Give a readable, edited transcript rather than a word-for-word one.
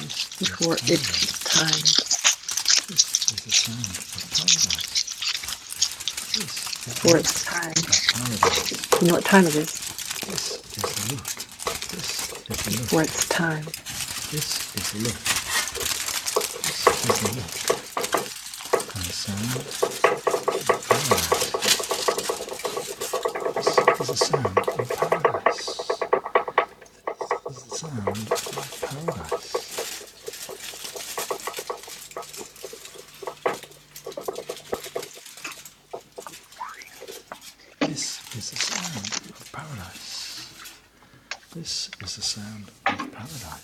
before its time. This is the sound of paradise. Before its time. Paradise. You know what time it is? This is the look. This is the look. Before its time. This is the look. This is the look. And the sound of paradise. This is the sound of paradise. This is the sound of paradise. This is the sound of paradise. This is the sound of paradise.